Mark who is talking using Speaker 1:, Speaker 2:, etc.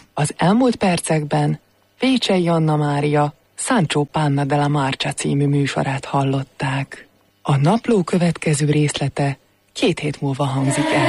Speaker 1: Az elmúlt percekben Vécsei Anna Mária Sancho Panna della Marcia című műsorát hallották. A napló következő részlete 2 hét múlva hangzik el.